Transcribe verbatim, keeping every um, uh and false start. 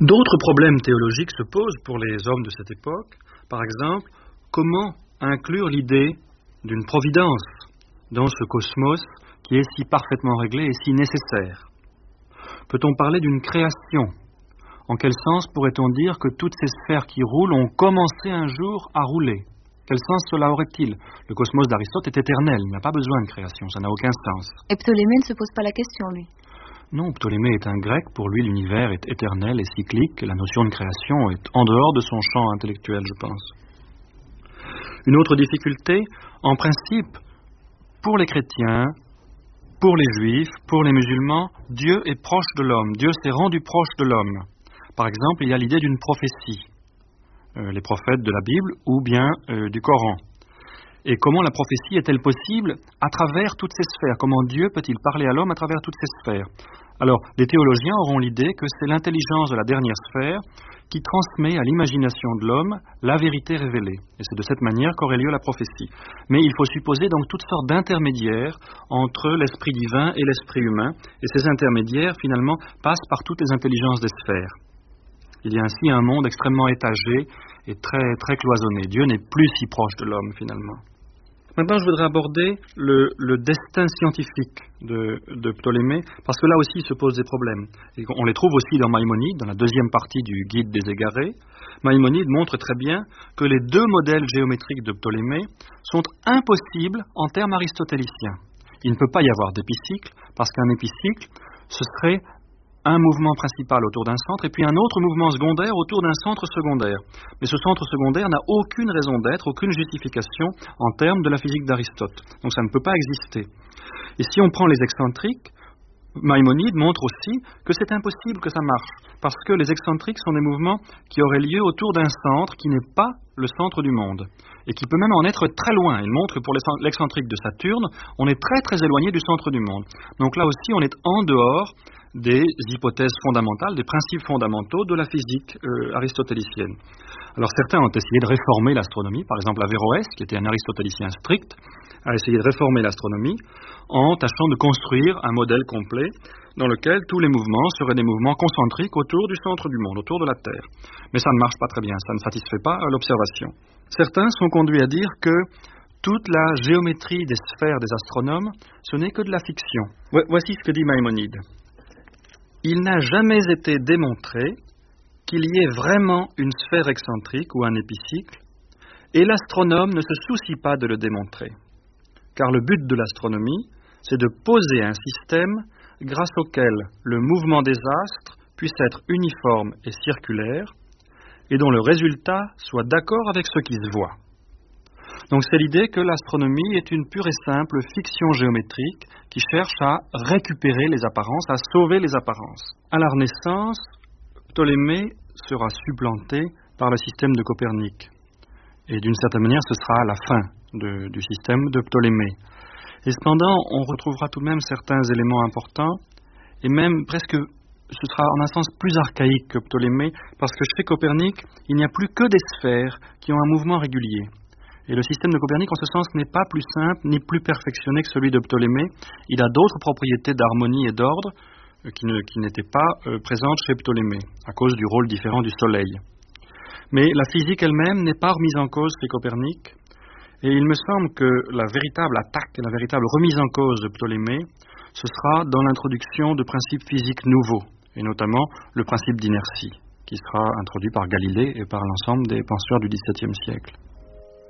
D'autres problèmes théologiques se posent pour les hommes de cette époque. Par exemple, comment inclure l'idée d'une providence dans ce cosmos qui est si parfaitement réglé et si nécessaire? Peut-on parler d'une création? En quel sens pourrait-on dire que toutes ces sphères qui roulent ont commencé un jour à rouler? Quel sens cela aurait-il? Le cosmos d'Aristote est éternel, il n'a pas besoin de création, ça n'a aucun sens. Et Ptolémée ne se pose pas la question, lui? Non, Ptolémée est un grec, pour lui l'univers est éternel et cyclique, la notion de création est en dehors de son champ intellectuel, je pense. Une autre difficulté, en principe, pour les chrétiens, pour les juifs, pour les musulmans, Dieu est proche de l'homme, Dieu s'est rendu proche de l'homme. Par exemple, il y a l'idée d'une prophétie, euh, les prophètes de la Bible ou bien euh, du Coran. Et comment la prophétie est-elle possible à travers toutes ces sphères? Comment Dieu peut-il parler à l'homme à travers toutes ces sphères? Alors, les théologiens auront l'idée que c'est l'intelligence de la dernière sphère qui transmet à l'imagination de l'homme la vérité révélée. Et c'est de cette manière qu'aurait lieu la prophétie. Mais il faut supposer donc toutes sortes d'intermédiaires entre l'esprit divin et l'esprit humain. Et ces intermédiaires, finalement, passent par toutes les intelligences des sphères. Il y a ainsi un monde extrêmement étagé et très, très cloisonné. Dieu n'est plus si proche de l'homme, finalement. Maintenant, je voudrais aborder le, le destin scientifique de, de Ptolémée, parce que là aussi il se pose des problèmes. Et on les trouve aussi dans Maïmonide, dans la deuxième partie du Guide des égarés. Maïmonide montre très bien que les deux modèles géométriques de Ptolémée sont impossibles en termes aristotéliciens. Il ne peut pas y avoir d'épicycle, parce qu'un épicycle, ce serait un mouvement principal autour d'un centre et puis un autre mouvement secondaire autour d'un centre secondaire. Mais ce centre secondaire n'a aucune raison d'être, aucune justification en termes de la physique d'Aristote. Donc ça ne peut pas exister. Et si on prend les excentriques, Maïmonide montre aussi que c'est impossible que ça marche, parce que les excentriques sont des mouvements qui auraient lieu autour d'un centre qui n'est pas le centre du monde, et qui peut même en être très loin. Il montre que pour l'excentrique de Saturne, on est très très éloigné du centre du monde. Donc là aussi, on est en dehors des hypothèses fondamentales, des principes fondamentaux de la physique euh, aristotélicienne. Alors certains ont essayé de réformer l'astronomie, par exemple Averroès, qui était un aristotélicien strict, a essayé de réformer l'astronomie en tâchant de construire un modèle complet dans lequel tous les mouvements seraient des mouvements concentriques autour du centre du monde, autour de la Terre. Mais ça ne marche pas très bien, ça ne satisfait pas l'observation. Certains sont conduits à dire que toute la géométrie des sphères des astronomes, ce n'est que de la fiction. Voici ce que dit Maïmonide. Il n'a jamais été démontré qu'il y ait vraiment une sphère excentrique ou un épicycle, et l'astronome ne se soucie pas de le démontrer. Car le but de l'astronomie, c'est de poser un système grâce auquel le mouvement des astres puisse être uniforme et circulaire, et dont le résultat soit d'accord avec ce qui se voit. Donc c'est l'idée que l'astronomie est une pure et simple fiction géométrique qui cherche à récupérer les apparences, à sauver les apparences. À la Renaissance, Ptolémée sera supplanté par le système de Copernic. Et d'une certaine manière, ce sera la fin de, du système de Ptolémée. Et cependant, on retrouvera tout de même certains éléments importants, et même presque, ce sera en un sens plus archaïque que Ptolémée, parce que chez Copernic, il n'y a plus que des sphères qui ont un mouvement régulier. Et le système de Copernic, en ce sens, n'est pas plus simple ni plus perfectionné que celui de Ptolémée. Il a d'autres propriétés d'harmonie et d'ordre euh, qui, ne, qui n'étaient pas euh, présentes chez Ptolémée, à cause du rôle différent du Soleil. Mais la physique elle-même n'est pas remise en cause chez Copernic. Et il me semble que la véritable attaque, la véritable remise en cause de Ptolémée, ce sera dans l'introduction de principes physiques nouveaux, et notamment le principe d'inertie, qui sera introduit par Galilée et par l'ensemble des penseurs du dix-septième siècle.